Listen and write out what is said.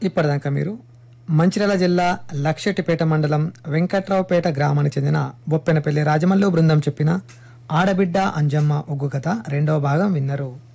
ఇప్పటిదాకా మీరు మంచిర్యాల జిల్లా లక్షెట్టిపేట మండలం వెంకట్రావుపేట గ్రామానికి చెందిన బొప్పెనపల్లి రాజమల్లు బృందం చెప్పిన ఆడబిడ్డ అంజమ్మ ఒగ్గు కథ రెండవ భాగం విన్నారు.